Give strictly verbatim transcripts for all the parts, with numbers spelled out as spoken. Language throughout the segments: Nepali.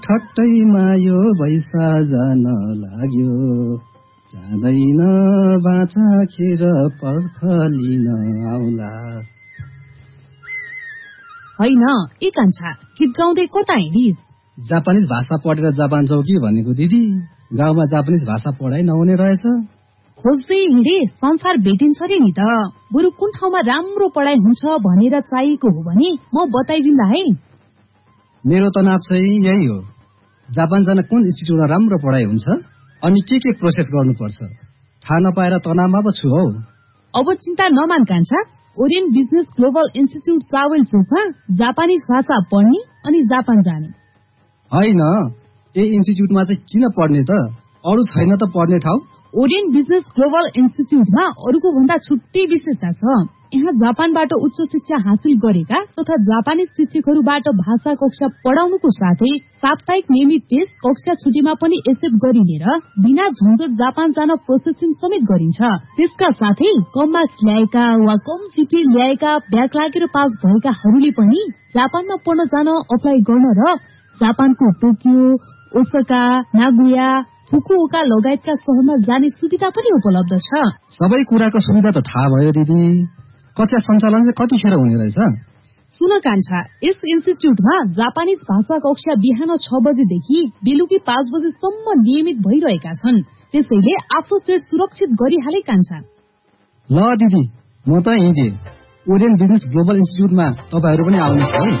ठट्टैमा यो बैसा जान लाग्यो, जाँदैन बाचा खेर पर्ख लिन आउला। होइन ए कान्छा, गीत गाउँदै कता हिँडिस्? जापानिज भाषा पढेर जापान जाऊ कि भनेको दिदी। गाउँमा जापानिज भाषा पढाइ नहुने रहेछ। खोज्दै हिँडे संसार भेटिन्छ रे नि त। बरु कुन ठाउँमा राम्रो पढाइ हुन्छ भनेर चाहिएको हो भने म बताइदिन्ला है। मेरो तनाव चाहिँ यही हो, जापान जान कुन इन्स्टिट्युटमा राम्रो पढाइ हुन्छ अनि के के प्रोसेस गर्नुपर्छ थाहा नपाएर तनावमा पो छु हौ। अब चिन्ता नमान कान्छा, ओरियन्ट बिजनेस ग्लोबल इन्स्टिट्युट चावल चौकमा जापानिज भाषा पढ्ने अनि जापान जाने। होइन, ए इन्स्टिट्युटमा चाहिँ किन पढ्ने त? अरू छैन त पढ्ने ठाउँ? ओरियन्ट बिजनेस ग्लोबल इन्स्टिट्युटमा अरूको भन्दा छुट्टै विशेषता छ। यहाँ जापानबाट उच्च शिक्षा हासिल गरेका तथा जापानी शिक्षकहरूबाट भाषा कक्षा पढाउनुको साथै साप्ताहिक नियमित टेस्ट कक्षा छुट्टीमा पनि एक्सेप्ट गरिने र बिना झन्झट जापान जान प्रोसेसिङ समेत गरिन्छ। त्यसका साथै कम मार्क्स ल्याएका वा कम जिपी ल्याएका ब्याक लागेर पास भएकाहरूले पनि जापानमा पढ्न जान अप्लाई गर्न र जापानको टोकियो, ओसाका, नागोया, फुकुओका लगायतका शहरमा जाने सुविधा पनि उपलब्ध छ। सबै कुराको सुविधा त थाहा भयो दिदी। कक्षा सञ्चालन चाहिँ कतिखेर हुने रहेछ? सुन कान्छा, यस इन्स्टिट्युटमा जापानिज भाषा कक्षा बिहान छ बजेदेखि बेलुकी पाँच बजेसम्म नियमित भइरहेका छन्। त्यसैले आफ्नो सेट सुरक्षित गरिहाले कान्छा। ल दिदी, म त हिँडे। ओरियन्ट बिजनेस ग्लोबल इन्स्टिट्युटमा तपाईहरू पनि आउनुहोस् है।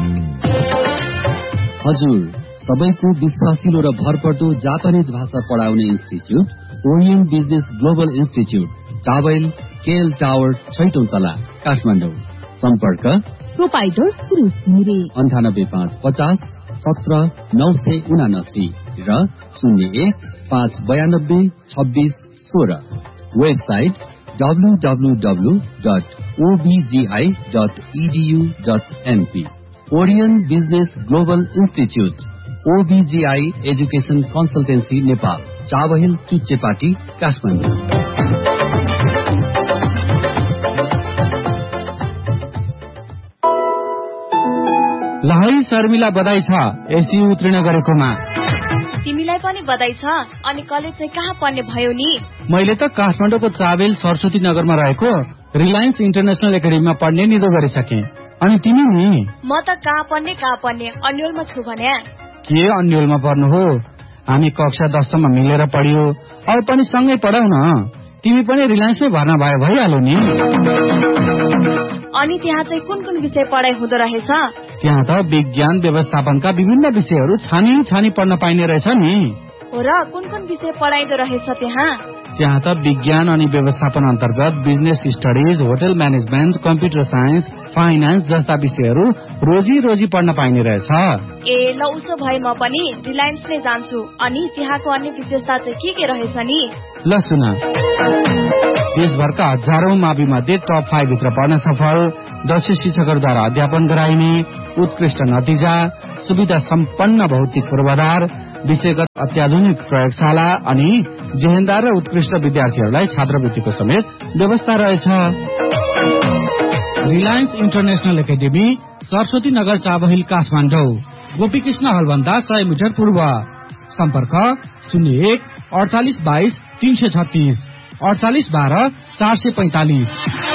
हजुर, सबैको विश्वासिलो र भरपर्दो जापानिज भाषा पढाउने institute orient business global institute, towel KL tower, छैटौं तला, काठमाडौँ। सम्पर्क प्रोपाइटर सुरेश घिमिरे, अन्ठानब्बे पाँच पचास सत्र नौ सय उनासी र शून्य एक पाँच बयानब्बे छब्बिस सोह्र। Website W W W dot ओबिजीआई dot edu dot NP. Orient business global institute, ओबिजीआई education consultancy Nepal, Chabahil Chuchepati, Kathmandu. ल है शर्मिला, बधाई छ एसयू उत्तीर्ण गरेकोमा। तिमीलाई पनि बधाई छ। अनि कलेज चाहिँ कहाँ पढ्ने भयो नि? मैले त काठमाडौँको चाबेल सरस्वती नगरमा रहेको रिलायन्स इन्टरनेसनल एकाडेमीमा पढ्ने निधो गरिसके। अनि तिमी नि? म त कहाँ पढ्ने कहाँ पढ्ने अन्यलमा छु भने। के अन्यलमा पढ्नु हो? हामी कक्षा दससम्म मिलेर पढ्यो, अब पनि सँगै पढाउ न। तिमी पनि रिलायन्समै भर्ना भयो भइहाल्यो नि। अनि त्यहाँ चाहिँ कुन कुन विषय पढाइ हुँदो रहेछ? त्यहाँ त विज्ञान व्यवस्थापनका विभिन्न विषयहरू छानी छानी पढ्न पाइने रहेछ नि। हो र, कुन कुन विषय पढाइदो रहेछ त्यहाँ? त्यहाँ त विज्ञान अनि व्यवस्थापन अन्तर्गत business studies, hotel management, computer science, finance जस्ता विषयहरू रोजी रोजी पढ्न पाइने रहेछ। ए ल, उसो भए म पनि रिलायन्स नै जान्छु। अनि त्यहाँको अन्य विशेषता चाहिँ के के रहेछ नि? ल सुन, देशभरका हजारौं मावि मध्ये टप फाइभ भित्र पढ्न सफल, दक्ष शिक्षकहरूद्वारा अध्यापन गराइने, उत्कृष्ट नतिजा, सुविधा सम्पन्न भौतिक पूर्वाधार, विषयगत अत्याधुनिक प्रयोगशाला अनि जेहेन्दार र उत्कृष्ट विद्यार्थीहरूलाई छात्रवृत्तिको समेत व्यवस्था रहेछ। Reliance international academy, Saraswati Nagar, Chabahil, Kathmandu. Gopikrishna हलभन्दा सय मिटर पूर्व। सम्पर्क शून्य एक अडचालिस बाइस तीन सय छत्तीस, अडचालिस बाह्र चार सय पैंतालिस।